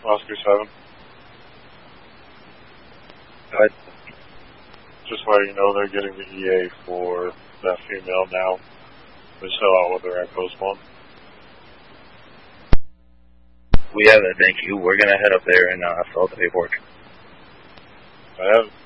Oscar 7. Just letting you know they're getting the EA for that female now. They sell out with their post one. We have it, thank you. We're going to head up there and fill out the paperwork. I have